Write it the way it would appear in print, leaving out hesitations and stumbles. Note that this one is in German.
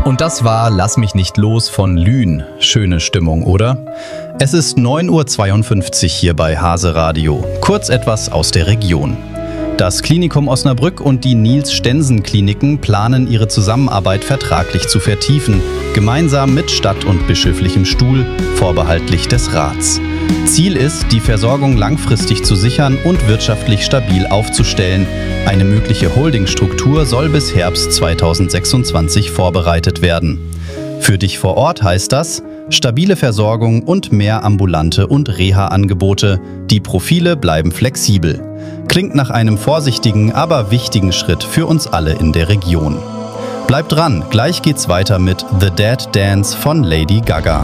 Und das war Lass mich nicht los von Lühn. Schöne Stimmung, oder? Es ist 9:52 Uhr hier bei Hase Radio. Kurz etwas aus der Region. Das Klinikum Osnabrück und die Niels-Stensen-Kliniken planen ihre Zusammenarbeit vertraglich zu vertiefen, gemeinsam mit Stadt und bischöflichem Stuhl, vorbehaltlich des Rats. Ziel ist, die Versorgung langfristig zu sichern und wirtschaftlich stabil aufzustellen. Eine mögliche Holdingstruktur soll bis Herbst 2026 vorbereitet werden. Für dich vor Ort heißt das: stabile Versorgung und mehr ambulante und Reha-Angebote. Die Profile bleiben flexibel. Klingt nach einem vorsichtigen, aber wichtigen Schritt für uns alle in der Region. Bleibt dran, gleich geht's weiter mit The Dead Dance von Lady Gaga.